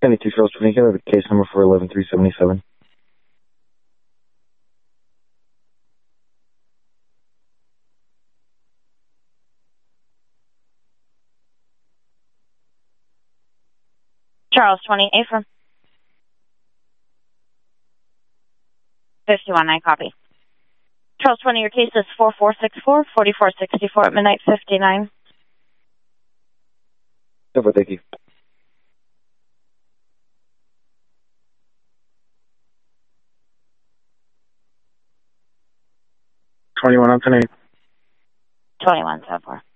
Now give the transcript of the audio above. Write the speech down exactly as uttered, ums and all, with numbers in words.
ninety-two Charles twenty, can I have a case number for eleven three seventy-seven? Charles twenty, A from fifty-one, I copy. Charles twenty, your case is four four six four, four four six four at midnight fifty-nine. Over, thank you. twenty-one on ten eight. twenty-one, so far.